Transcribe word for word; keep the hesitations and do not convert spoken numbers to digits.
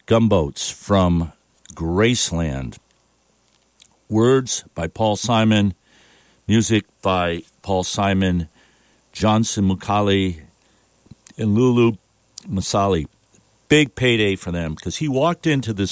Gunboats from Graceland. Words by Paul Simon, music by Paul Simon, Johnson Mukali, and Lulu Masali. Big payday for them because he walked into this